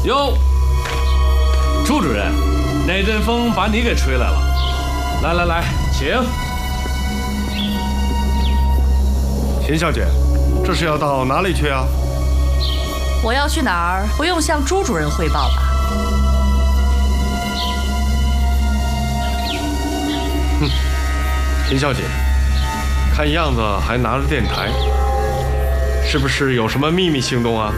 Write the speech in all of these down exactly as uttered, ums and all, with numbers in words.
哟，朱主任，那阵风把你给吹来了。来来来，请。 秦小姐，这是要到哪里去啊？ 我要去哪儿，不用向朱主任汇报吧？ 哼，秦小姐，看样子还拿着电台，是不是有什么秘密行动啊？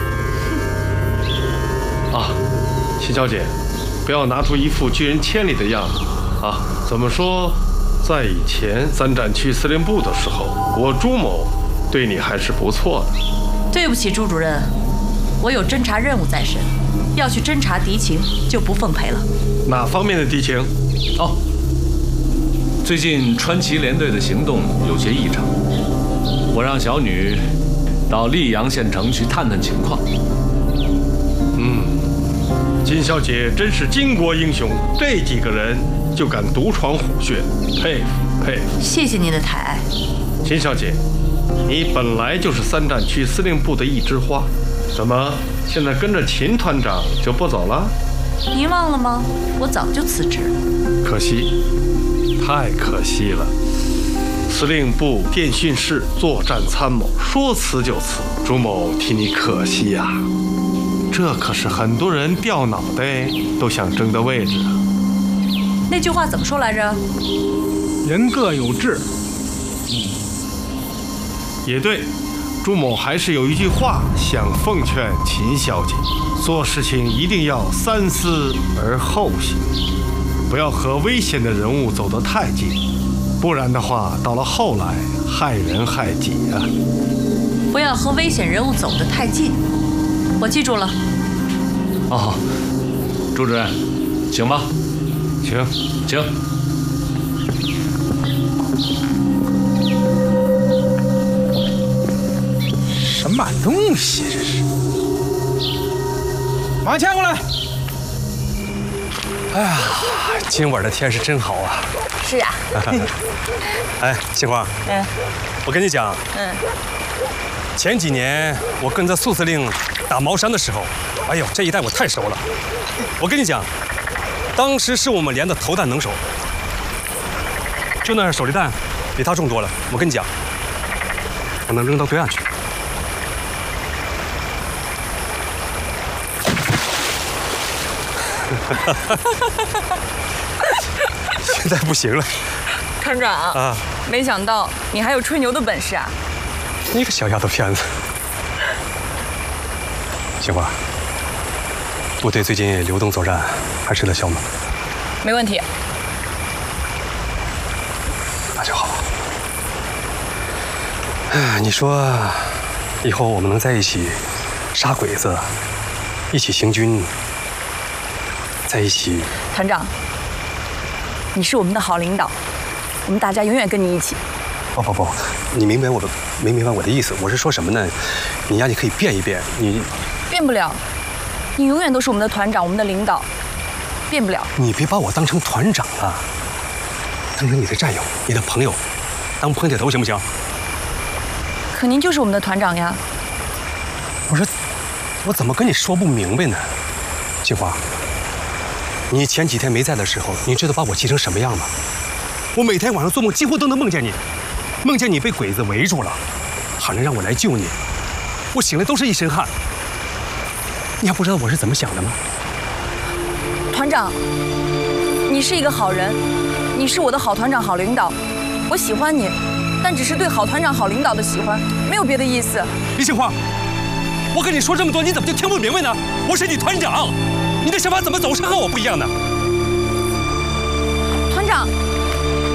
啊，秦小姐，不要拿出一副拒人千里的样子啊！怎么说，在以前三战区司令部的时候，我朱某对你还是不错的。 对不起，朱主任，我有侦察任务在身，要去侦察敌情，就不奉陪了。 哪方面的敌情？ 哦，最近川崎联队的行动有些异常，我让小女到溧阳县城去探探情况。 嗯，金小姐真是巾帼英雄，这几个人就敢独闯虎穴，佩服佩服。 谢谢您的抬爱。 金小姐，你本来就是三战区司令部的一枝花，怎么现在跟着秦团长就不走了？ 您忘了吗？我早就辞职了。 可惜，太可惜了。司令部电讯室作战参谋，说辞就辞，朱某替你可惜呀、啊。这可是很多人掉脑袋都想争的位置啊。 那句话怎么说来着？ 人各有志。 嗯，也对。朱某还是有一句话想奉劝秦小姐，做事情一定要三思而后行，不要和危险的人物走得太近，不然的话，到了后来害人害己啊。 不要和危险人物走得太近，我记住了。 哦，朱主任，请吧。 请， 请。 什么东西这是？马牵过来。 哎呀，今晚的天是真好啊！ 是啊。 哎，杏花， 嗯， 我跟你讲， 嗯， 前几年我跟着苏司令打茅山的时候，哎呦，这一带我太熟了。我跟你讲，当时是我们连的投弹能手，就那手榴弹比他重多了。我跟你讲，我能扔到对岸去。现在不行了， 团长啊，没想到你还有吹牛的本事啊！ 你个小丫头片子。杏花，部队最近流动作战还吃得消吗？ 没问题。 那就好。哎，你说，以后我们能在一起杀鬼子，一起行军，在一起。 团长，你是我们的好领导，我们大家永远跟你一起。 不不不，你明白我的没明白我的意思？我是说什么呢？你呀，你可以变一变，你变不了，你永远都是我们的团长，我们的领导，变不了。 你别把我当成团长了，当成你的战友、你的朋友，当碰铁头行不行？ 可您就是我们的团长呀。 我说，我怎么跟你说不明白呢？杏花，你前几天没在的时候，你知道把我气成什么样吗？我每天晚上做梦几乎都能梦见你，梦见你被鬼子围住了，喊着让我来救你，我醒来都是一身汗。你还不知道我是怎么想的吗？ 团长，你是一个好人，你是我的好团长、好领导，我喜欢你，但只是对好团长、好领导的喜欢，没有别的意思。 李杏花，我跟你说这么多，你怎么就听不明白呢？我是你团长，你的想法怎么总是和我不一样呢？